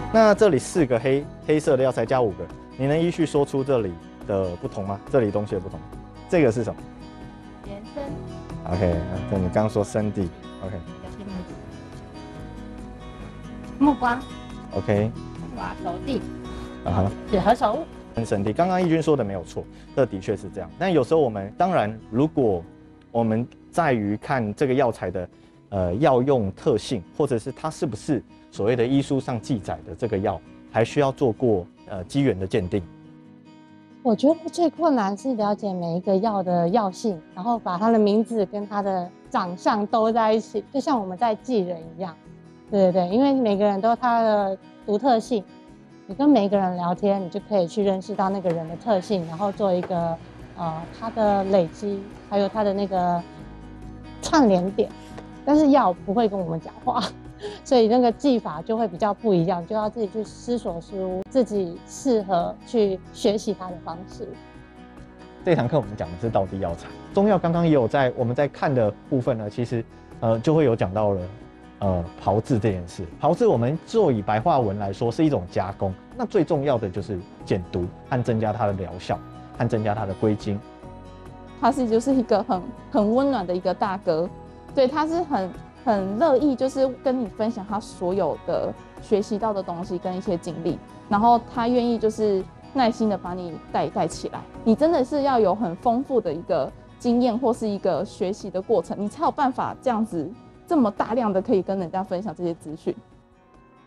那这里4个黑色的药材加5个，你能依序说出这里的不同吗？这里东西的不同。这个是什么？ 原生。 OK， 这你刚刚说生地。OK。 木瓜。 OK。 哇，熟地。 是何首乌。 跟生地，刚刚义军说的没有错，这的确是这样。但有时候我们当然，如果我们在于看这个药材的药用特性，或者是它是不是所谓的医书上记载的这个药，还需要做过机缘的鉴定。 我觉得最困难是了解每一个药的药性，然后把它的名字跟它的长相都在一起，就像我们在记人一样。对对对，因为每个人都有他的独特性，你跟每一个人聊天，你就可以去认识到那个人的特性，然后做一个他的累积，还有他的那个串联点。但是药不会跟我们讲话，所以那个技法就会比较不一样，就要自己去思索出自己适合去学习它的方式。 这堂课我们讲的是道地药材，中药刚刚也有我们在看的部分呢，其实就会有讲到了炮制这件事。炮制我们做以白话文来说是一种加工，那最重要的就是减毒和增加它的疗效，和增加它的归经。 他就是一个很温暖的一个大哥。对，他是很乐意，就是跟你分享他所有的学习到的东西跟一些经历，然后他愿意就是耐心的把你带起来。你真的是要有很丰富的一个经验或是一个学习的过程，你才有办法这样子这么大量的可以跟人家分享这些资讯。